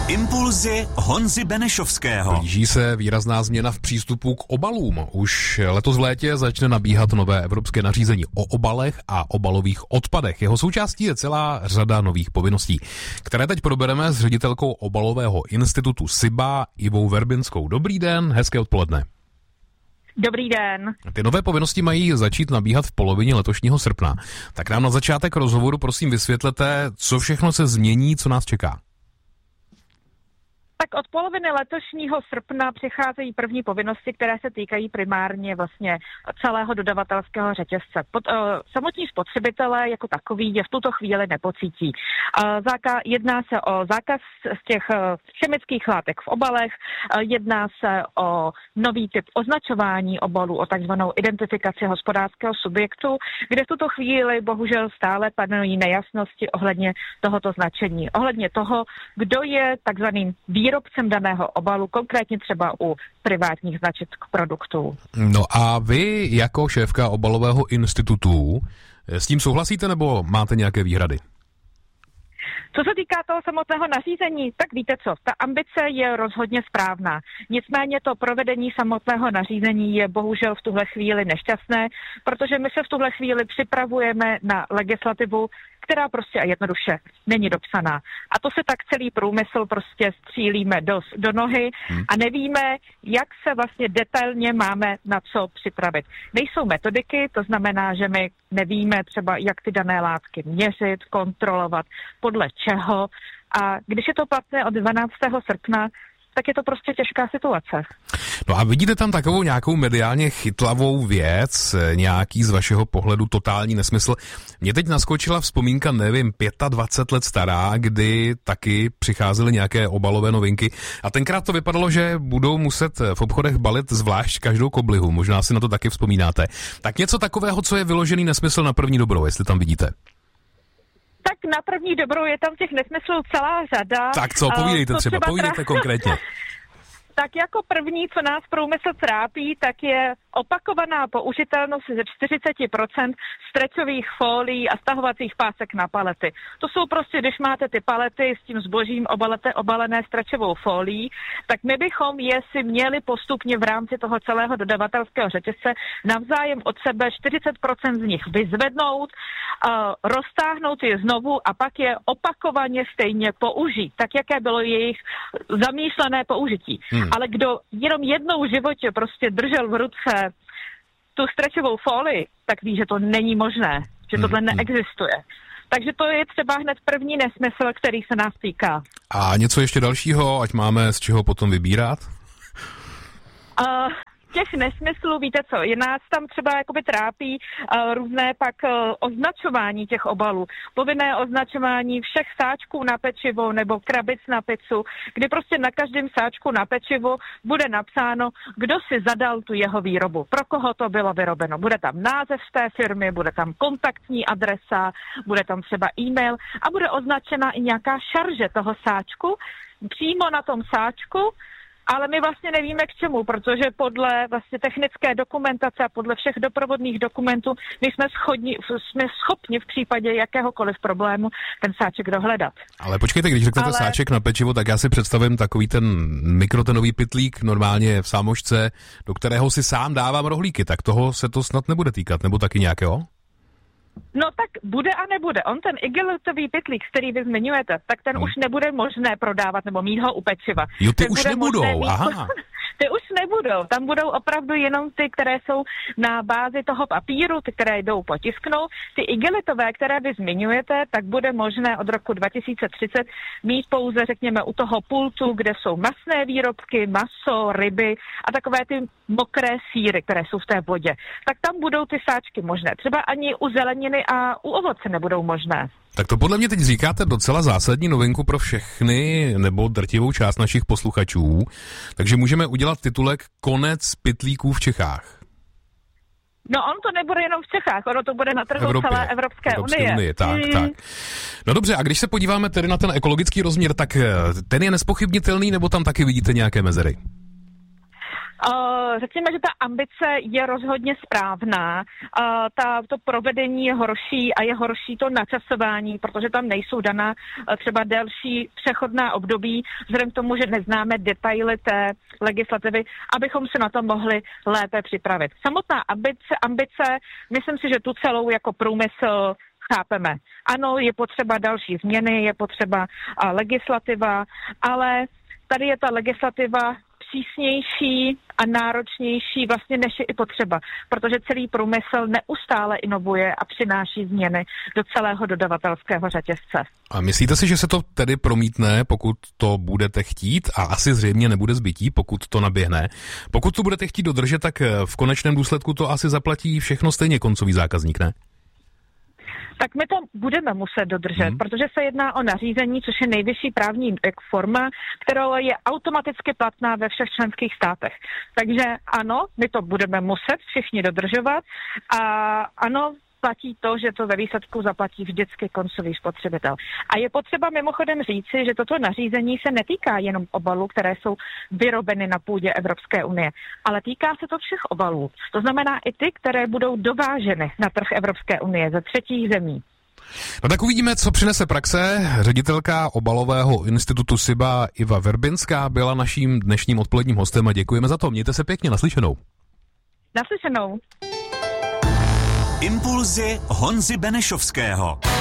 Impulzy Honzy Benešovského. Blíží se výrazná změna v přístupu k obalům. Už letos v létě začne nabíhat nové evropské nařízení o obalech a obalových odpadech. Jeho součástí je celá řada nových povinností, které teď probereme s ředitelkou obalového institutu SIBA Ivou Verbinskou. Dobrý den, hezké odpoledne. Dobrý den. Ty nové povinnosti mají začít nabíhat v polovině letošního srpna. Tak nám na začátek rozhovoru prosím vysvětlete, co všechno se změní, co nás čeká. Tak od poloviny letošního srpna přicházejí první povinnosti, které se týkají primárně vlastně celého dodavatelského řetězce. Samotní spotřebitelé jako takový je v tuto chvíli nepocítí. Jedná se o zákaz z těch chemických látek v obalech, jedná se o nový typ označování obalů, o takzvanou identifikaci hospodářského subjektu, kde v tuto chvíli bohužel stále panují nejasnosti ohledně tohoto značení. Ohledně toho, kdo je takzvaným výrobcem daného obalu, konkrétně třeba u privátních značek produktů. No a vy jako šéfka obalového institutu s tím souhlasíte nebo máte nějaké výhrady? Co se týká toho samotného nařízení, tak víte co, ta ambice je rozhodně správná. Nicméně to provedení samotného nařízení je bohužel v tuhle chvíli nešťastné, protože my se v tuhle chvíli připravujeme na legislativu, která prostě a jednoduše není dopsaná. A to se tak celý průmysl prostě střílíme do nohy a nevíme, jak se vlastně detailně máme na co připravit. Nejsou metodiky, to znamená, že my nevíme třeba, jak ty dané látky měřit, kontrolovat, podle čeho. A když je to platné od 12. srpna, tak je to prostě těžká situace. No a vidíte tam takovou nějakou mediálně chytlavou věc, nějaký z vašeho pohledu totální nesmysl? Mně teď naskočila vzpomínka, nevím, 25 let stará, kdy taky přicházely nějaké obalové novinky a tenkrát to vypadalo, že budou muset v obchodech balit zvlášť každou koblihu, možná si na to taky vzpomínáte. Tak něco takového, co je vyložený nesmysl na první dobrou, jestli tam vidíte. Tak na první dobrou je tam těch nesmyslů celá řada. Tak co, povídejte třeba, povídejte konkrétně. Tak jako první, co nás průmysl trápí, tak je opakovaná použitelnost ze 40% stretchových fólií a stahovacích pásek na palety. To jsou prostě, když máte ty palety s tím zbožím obalené stretchovou fólií, tak my bychom je si měli postupně v rámci toho celého dodavatelského řetězce navzájem od sebe 40% z nich vyzvednout, roztáhnout je znovu a pak je opakovaně stejně použít, tak jaké bylo jejich zamýšlené použití. Ale kdo jenom jednou v životě prostě držel v ruce tu stretchovou folii, tak ví, že to není možné, že tohle neexistuje. Takže to je třeba hned první nesmysl, který se nás týká. A něco ještě dalšího, ať máme z čeho potom vybírat? Těch nesmyslů, víte co, je nás tam třeba jakoby trápí různé pak označování těch obalů. Povinné označování všech sáčků na pečivo nebo krabic na pizzu, kdy prostě na každém sáčku na pečivo bude napsáno, kdo si zadal tu jeho výrobu, pro koho to bylo vyrobeno. Bude tam název té firmy, bude tam kontaktní adresa, bude tam třeba e-mail a bude označena i nějaká šarže toho sáčku přímo na tom sáčku. Ale my vlastně nevíme k čemu, protože podle vlastně technické dokumentace a podle všech doprovodných dokumentů my jsme schopni v případě jakéhokoliv problému ten sáček dohledat. Ale počkejte, když řeknete sáček na pečivo, tak já si představím takový ten mikrotenový pytlík normálně v sámošce, do kterého si sám dávám rohlíky, tak toho se to snad nebude týkat, nebo taky nějakého? No tak bude a nebude. On ten igelitový pytlík, který vy zmiňujete, tak ten už nebude možné prodávat nebo mít ho u pečiva. Jo, ty už nebudou, aha. Ty už nebudou. Tam budou opravdu jenom ty, které jsou na bázi toho papíru, ty, které jdou potisknout. Ty igelitové, které vy zmiňujete, tak bude možné od roku 2030 mít pouze, řekněme, u toho pultu, kde jsou masné výrobky, maso, ryby a takové ty mokré sýry, které jsou v té vodě. Tak tam budou ty sáčky možné. Třeba ani u zeleniny a u ovoce nebudou možné. Tak to podle mě teď říkáte docela zásadní novinku pro všechny nebo drtivou část našich posluchačů. Takže můžeme udělat titulek Konec pytlíků v Čechách. No on to nebude jenom v Čechách, ono to bude na trhu celé Evropské unie. Tak. No dobře, a když se podíváme tedy na ten ekologický rozměr, tak ten je nespochybnitelný, nebo tam taky vidíte nějaké mezery? Řekněme, že ta ambice je rozhodně správná. To provedení je horší a je horší to načasování, protože tam nejsou daná třeba delší přechodná období, vzhledem k tomu, že neznáme detaily té legislativy, abychom se na to mohli lépe připravit. Samotná ambice, myslím si, že tu celou jako průmysl chápeme. Ano, je potřeba další změny, je potřeba legislativa, ale tady je ta legislativa přísnější a náročnější vlastně než je i potřeba, protože celý průmysl neustále inovuje a přináší změny do celého dodavatelského řetězce. A myslíte si, že se to tedy promítne, pokud to budete chtít, a asi zřejmě nebude zbytí, pokud to naběhne? Pokud to budete chtít dodržet, tak v konečném důsledku to asi zaplatí všechno stejně koncový zákazník, ne? Tak my to budeme muset dodržet, protože se jedná o nařízení, což je nejvyšší právní forma, která je automaticky platná ve všech členských státech. Takže ano, my to budeme muset všichni dodržovat a ano, platí to, že to ve výsledku zaplatí vždycky koncový spotřebitel. A je potřeba mimochodem říci, že toto nařízení se netýká jenom obalů, které jsou vyrobeny na půdě Evropské unie, ale týká se to všech obalů. To znamená i ty, které budou dováženy na trh Evropské unie ze třetích zemí. No tak uvidíme, co přinese praxe. Ředitelka obalového institutu SIBA Iva Verbinská byla naším dnešním odpoledním hostem a děkujeme za to. Mějte se pěkně, naslyšenou. Naslyšenou. Impulzy Honzy Benešovského.